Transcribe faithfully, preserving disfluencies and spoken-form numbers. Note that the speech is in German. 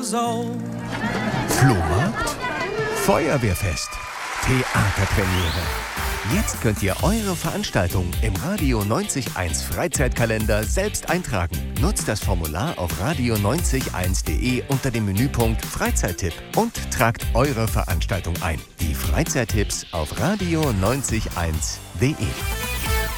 years old. Flohmarkt? Feuerwehrfest? Theaterpremiere? Jetzt könnt ihr eure Veranstaltung im Radio neunzig Komma eins Freizeitkalender selbst eintragen. Nutzt das Formular auf radio neunzig Komma eins punkt de unter dem Menüpunkt Freizeittipp und tragt eure Veranstaltung ein. Die Freizeittipps auf radio neunzig Komma eins punkt de.